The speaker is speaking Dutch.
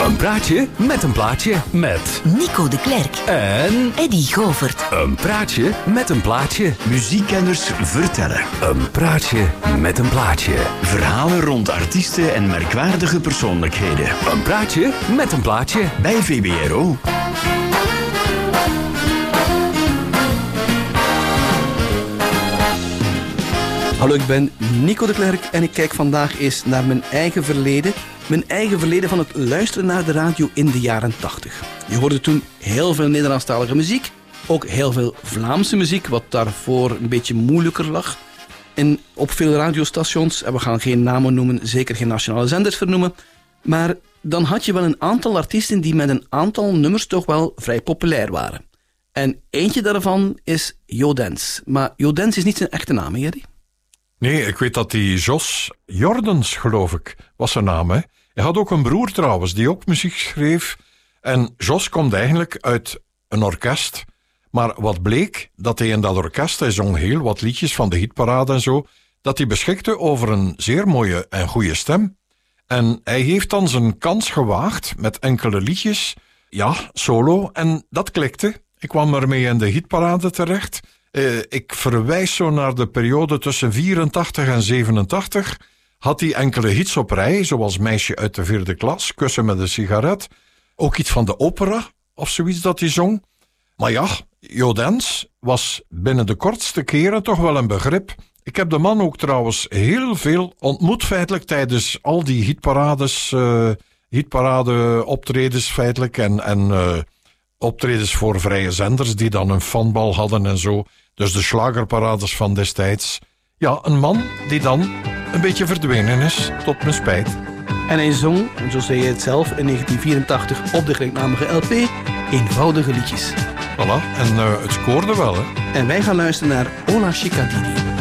Een praatje met een plaatje met Nico de Klerk en Eddy Govert. een praatje met een plaatje. Muziekkenners vertellen. Een praatje met een plaatje. Verhalen rond artiesten en merkwaardige persoonlijkheden. Een praatje met een plaatje. Bij VBRO. Hallo, ik ben Nico de Klerk en ik kijk vandaag eens naar mijn eigen verleden. Mijn eigen verleden van het luisteren naar de radio in de jaren 80. Je hoorde toen heel veel Nederlandstalige muziek. Ook heel veel Vlaamse muziek, wat daarvoor een beetje moeilijker lag. En op veel radiostations, en we gaan geen namen noemen, zeker geen nationale zenders vernoemen. Maar dan had je wel een aantal artiesten die met een aantal nummers toch wel vrij populair waren. En eentje daarvan is Jo Dens. Maar Jo Dens is niet zijn echte naam, hè, Jerry? Nee, ik weet dat die Jos Jordens, geloof ik, was zijn naam. Hè? Hij had ook een broer trouwens, die ook muziek schreef. En Jos komt eigenlijk uit een orkest. Maar wat bleek, dat hij in dat orkest, hij zong heel wat liedjes van de hitparade en zo, dat hij beschikte over een zeer mooie en goede stem. En hij heeft dan zijn kans gewaagd met enkele liedjes, ja, solo, en dat klikte. Ik kwam ermee in de hitparade terecht. Ik verwijs zo naar de periode tussen 84 en 87. Had hij enkele hits op rij, zoals Meisje uit de 4e klas, Kussen met een sigaret. Ook iets van de opera, of zoiets dat hij zong. Maar ja, Jo Dens was binnen de kortste keren toch wel een begrip. Ik heb de man ook trouwens heel veel ontmoet feitelijk tijdens al die hitparade optredens feitelijk en optredens voor vrije zenders die dan een fanbal hadden en zo. Dus de slagerparades van destijds. Ja, een man die dan een beetje verdwenen is, tot mijn spijt. En hij zong, en zo zei hij het zelf, in 1984 op de gelijknamige LP, eenvoudige liedjes. Voilà, en het scoorde wel, hè. En wij gaan luisteren naar Ola Chicadini.